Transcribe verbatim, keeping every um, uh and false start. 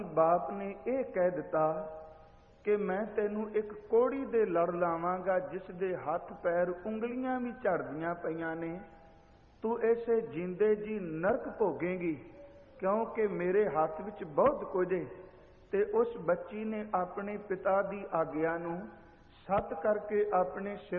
ਬਾਪ ਨੇ ਇਹ ਕਹਿ ਦਿੱਤਾ ਕਿ ਮੈਂ ਤੈਨੂੰ ਇੱਕ ਕੋੜੀ ਦੇ ਲੜ ਲਾਵਾਂਗਾ ਜਿਸ ਦੇ ਹੱਥ ਪੈਰ ਉਂਗਲੀਆਂ ਵੀ ਝੜਦੀਆਂ ਪਈਆਂ ਨੇ, ਤੂੰ ਐਸੇ ਜਿੰਦੇ ਜੀ ਨਰਕ ਭੋਗੇਂਗੀ, ਕਿਉਂਕਿ ਮੇਰੇ ਹੱਥ ਵਿੱਚ ਬਹੁਤ ਕੁਝ ਹੈ। ਤੇ ਉਸ ਬੱਚੀ ਨੇ ਆਪਣੇ ਪਿਤਾ ਦੀ ਆਗਿਆ ਨੂੰ ਸੱਤ ਕਰਕੇ ਆਪਣੇ ਸਿਰ